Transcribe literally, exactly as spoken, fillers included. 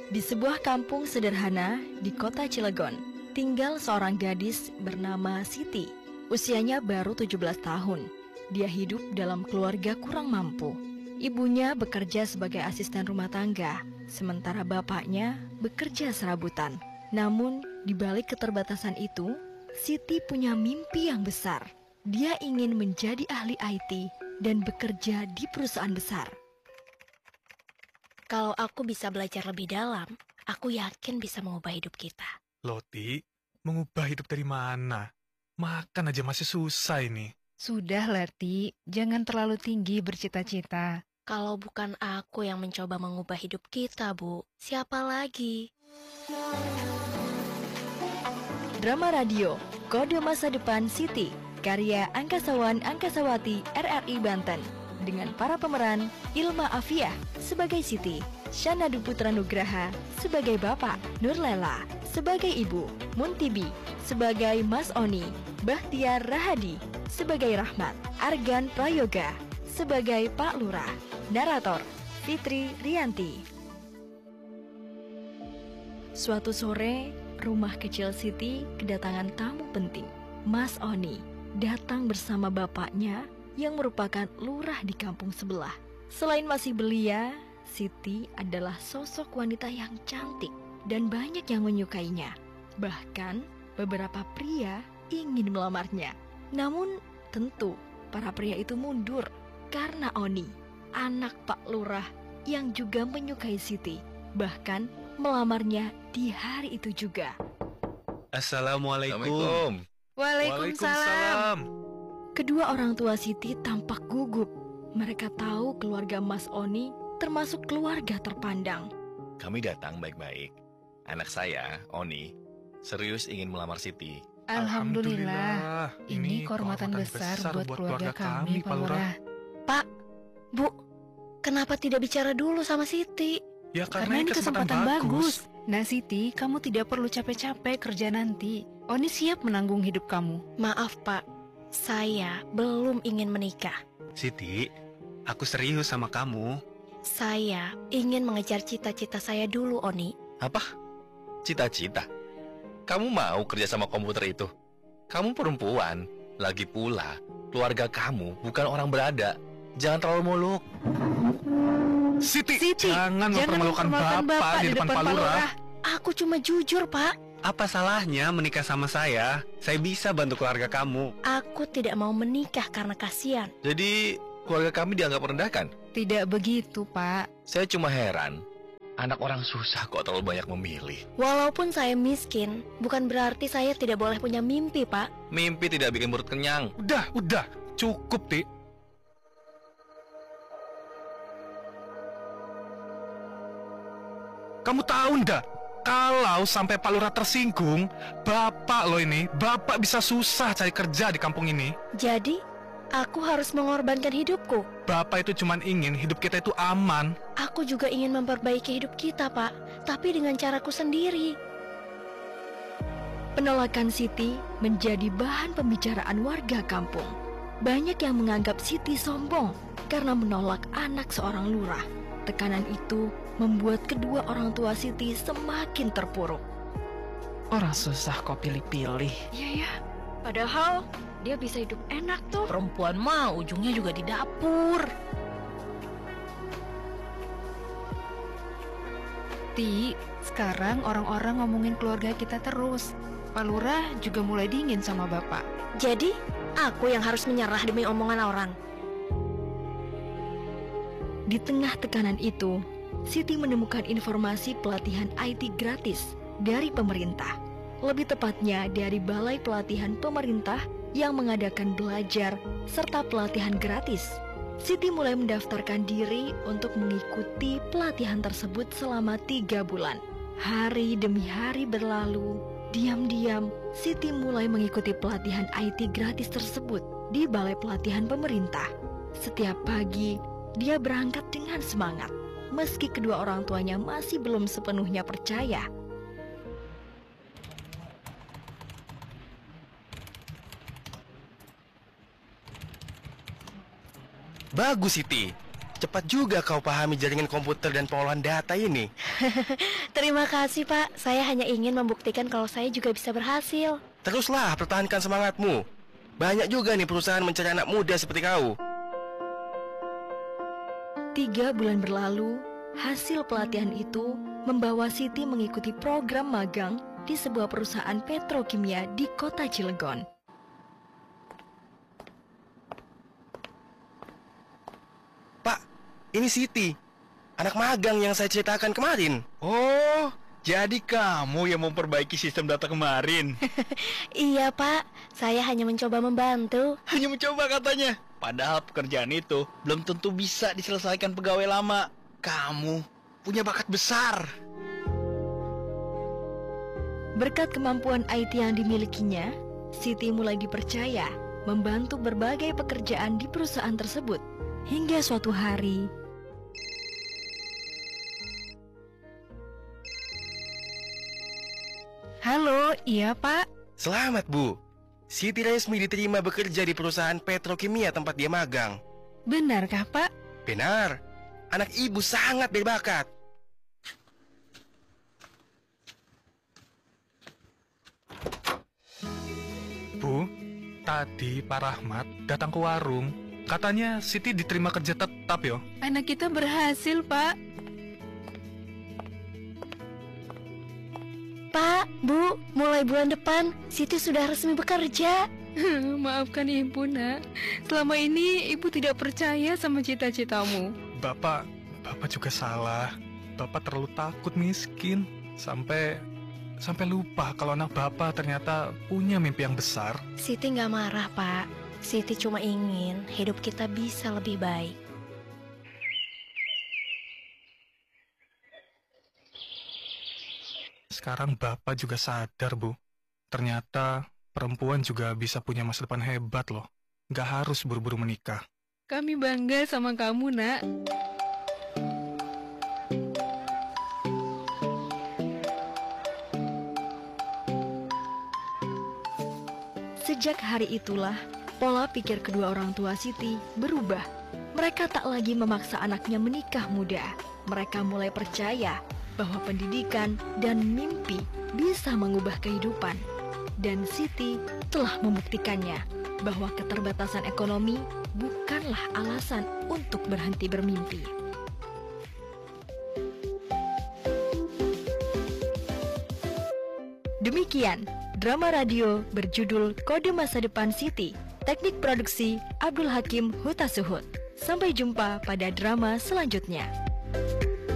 Di sebuah kampung sederhana di kota Cilegon, tinggal seorang gadis bernama Siti. Usianya baru tujuh belas tahun. Dia hidup dalam keluarga kurang mampu. Ibunya bekerja sebagai asisten rumah tangga, sementara bapaknya bekerja serabutan. Namun, di balik keterbatasan itu, Siti punya mimpi yang besar. Dia ingin menjadi ahli I T dan bekerja di perusahaan besar. Kalau aku bisa belajar lebih dalam, aku yakin bisa mengubah hidup kita. Loti, mengubah hidup dari mana? Makan aja masih susah ini. Sudah, Lati, jangan terlalu tinggi bercita-cita. Kalau bukan aku yang mencoba mengubah hidup kita, Bu, siapa lagi? Drama radio Kode Masa Depan Siti, karya Angkasawan Angkasawati R R I Banten, dengan para pemeran Ilma Afiah sebagai Siti, Syanadu Putra Nugraha sebagai Bapak, Nurlela sebagai Ibu, Muntibi sebagai Mas Oni, Bahtiar Rahadi sebagai Rahmat, Argan Prayoga sebagai Pak Lurah. Narator Fitri Rianti. Suatu sore, rumah kecil Siti kedatangan tamu penting. Mas Oni datang bersama bapaknya yang merupakan lurah di kampung sebelah. Selain masih belia, Siti adalah sosok wanita yang cantik dan banyak yang menyukainya. Bahkan beberapa pria ingin melamarnya. Namun tentu para pria itu mundur karena Oni, anak Pak Lurah yang juga menyukai Siti, bahkan melamarnya di hari itu juga. Assalamualaikum. Waalaikumsalam. Kedua orang tua Siti tampak gugup. Mereka tahu keluarga Mas Oni termasuk keluarga terpandang. Kami datang baik-baik. Anak saya, Oni, serius ingin melamar Siti. Alhamdulillah, ini kehormatan besar buat keluarga kami, Pak Lurah. Pak, Bu, kenapa tidak bicara dulu sama Siti? Ya Karena ini kesempatan bagus. Nah Siti, kamu tidak perlu capek-capek kerja nanti. Oni siap menanggung hidup kamu. Maaf Pak, saya belum ingin menikah. Siti, aku serius sama kamu. Saya ingin mengejar cita-cita saya dulu, Oni. Apa? Cita-cita? Kamu mau kerja sama komputer itu? Kamu perempuan. Lagi pula, keluarga kamu bukan orang berada. Jangan terlalu muluk. Siti, Siti, jangan mempermalukan mempermalukan bapak, Bapak di depan Pak Lurah. Aku cuma jujur, Pak. Apa salahnya menikah sama saya? Saya bisa bantu keluarga kamu. Aku tidak mau menikah karena kasihan. Jadi, keluarga kami dianggap merendahkan? Tidak begitu, Pak. Saya cuma heran. Anak orang susah kok terlalu banyak memilih. Walaupun saya miskin, bukan berarti saya tidak boleh punya mimpi, Pak. Mimpi tidak bikin perut kenyang. Udah, udah, cukup, Ti. Kamu tahu ndak? Kalau sampai Pak Lurah tersinggung, bapak lo ini, bapak bisa susah cari kerja di kampung ini. Jadi, aku harus mengorbankan hidupku. Bapak itu cuma ingin hidup kita itu aman. Aku juga ingin memperbaiki hidup kita, Pak. Tapi dengan caraku sendiri. Penolakan Siti menjadi bahan pembicaraan warga kampung. Banyak yang menganggap Siti sombong karena menolak anak seorang lurah. Tekanan itu membuat kedua orang tua Siti semakin terpuruk. Orang susah kok pilih-pilih. Iya ya, padahal dia bisa hidup enak tuh. Perempuan mah ujungnya juga di dapur. Ti, sekarang orang-orang ngomongin keluarga kita terus. Pak Lurah juga mulai dingin sama Bapak. Jadi, aku yang harus menyerah demi omongan orang. Di tengah tekanan itu, Siti menemukan informasi pelatihan I T gratis dari pemerintah. Lebih tepatnya dari Balai Pelatihan Pemerintah yang mengadakan belajar serta pelatihan gratis. Siti mulai mendaftarkan diri untuk mengikuti pelatihan tersebut selama tiga bulan. Hari demi hari berlalu, diam-diam Siti mulai mengikuti pelatihan I T gratis tersebut di Balai Pelatihan Pemerintah. Setiap pagi, dia berangkat dengan semangat, meski kedua orang tuanya masih belum sepenuhnya percaya. Bagus, Siti. cepat juga kau pahami jaringan komputer dan pengolahan data ini. Terima kasih, Pak. Saya hanya ingin membuktikan kalau saya juga bisa berhasil. Teruslah pertahankan semangatmu. Banyak juga nih perusahaan mencari anak muda seperti kau. Tiga bulan berlalu, hasil pelatihan itu membawa Siti mengikuti program magang di sebuah perusahaan petrokimia di kota Cilegon. Pak, ini Siti, anak magang yang saya ceritakan kemarin. Oh, jadi kamu yang memperbaiki sistem data kemarin. Iya, Pak. Saya hanya mencoba membantu. Hanya mencoba katanya. Padahal pekerjaan itu belum tentu bisa diselesaikan pegawai lama. Kamu punya bakat besar. Berkat kemampuan I T yang dimilikinya, Siti mulai dipercaya membantu berbagai pekerjaan di perusahaan tersebut. Hingga suatu hari, Halo, iya Pak. Selamat, Bu. Siti resmi diterima bekerja di perusahaan petrokimia tempat dia magang. Benarkah Pak? Benar, anak ibu sangat berbakat. Bu, tadi Pak Rahmat datang ke warung. Katanya Siti diterima kerja tetap yo. Anak kita berhasil, Pak. Pak, Bu, mulai bulan depan Siti sudah resmi bekerja. Maafkan Ibu, Nak. Selama ini Ibu tidak percaya sama cita-citamu. Bapak, Bapak juga salah. Bapak terlalu takut miskin. Sampai, sampai lupa kalau anak Bapak ternyata punya mimpi yang besar. Siti nggak marah, Pak. Siti cuma ingin hidup kita bisa lebih baik. Sekarang Bapak juga sadar, Bu. Ternyata perempuan juga bisa punya masa depan hebat loh. Nggak harus buru-buru menikah. Kami bangga sama kamu, Nak. sejak hari itulah pola pikir kedua orang tua Siti berubah. Mereka tak lagi memaksa anaknya menikah muda. Mereka mulai percaya bahwa pendidikan dan mimpi bisa mengubah kehidupan. Dan Siti telah membuktikannya bahwa keterbatasan ekonomi bukanlah alasan untuk berhenti bermimpi. Demikian drama radio berjudul Kode Masa Depan Siti. Teknik produksi Abdul Hakim Hutasuhud. Sampai jumpa pada drama selanjutnya.